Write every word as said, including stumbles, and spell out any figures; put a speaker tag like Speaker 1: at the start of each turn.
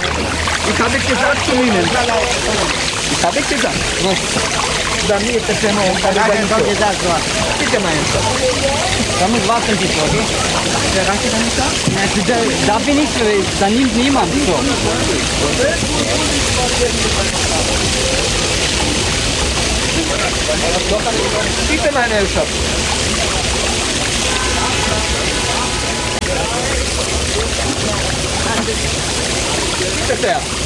Speaker 1: Ich habe gesagt zu Ihnen. Ich habe gesagt. Da mir ist das immer und da
Speaker 2: Ja, dann kommt ihr das so.
Speaker 1: bitte mein Schatz.
Speaker 2: Da muss warten bitte, okay?
Speaker 1: Der Ranke dann nicht da?
Speaker 2: Ja, da, da bin ich, da nimmt niemand so.
Speaker 1: Bitte mein Herrschaft. Bitte sehr.